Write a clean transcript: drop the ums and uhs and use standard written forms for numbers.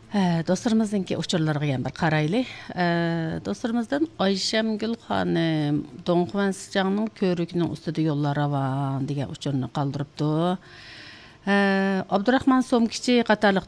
Dostlarımızdaki uçurlarga yan bir qaraylı. Dostlarımızdan Ayşemgül Hanım Donghuan Sıcağının körükünün üstüde yollara van degan uçurunu qaldırıptı. Abdurrahman Somkiçi qatarlıq